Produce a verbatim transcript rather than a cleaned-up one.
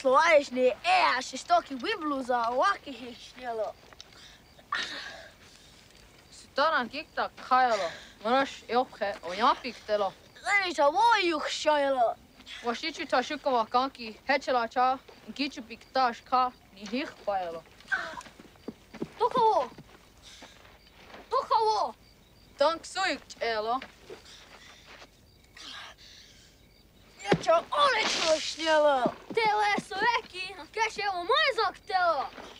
pessoais, né? É, acho que estou aqui blusa, o que é Tänään kikta kailo. Monas johke on japiktelo. Reisa voi juksjailla. Washitsi tashukava kanki hechela cha kichu piktash ka ni hihpailo. Tokawo. Tokawo. Tank suik elo. Ja, olet snjella. Tele so eki, käsi on maisak telo.